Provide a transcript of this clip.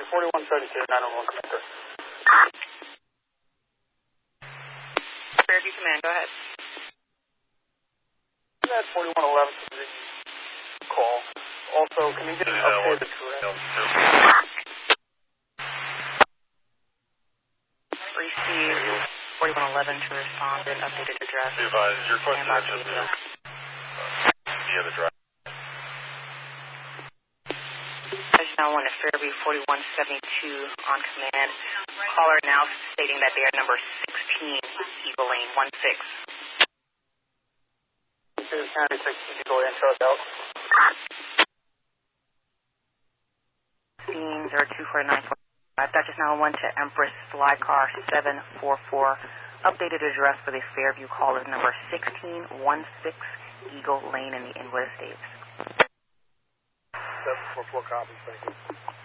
4172, 911 Commander. Fairview Command, go ahead. That's 4111 for the call. Also, can you get an updated address? Receive 4111 to respond with updated address. Your question is via the drive. Now one to Fairview 4172 on command. Caller now stating that they are number 16, Eagle Lane 16. 296, Eagle Lane, show us out. 024945. Dutchess now one to Empress Flycar 744. Updated address for the Fairview call is number 1616 Eagle Lane in the Inwood Estates. 744 copies, thank you.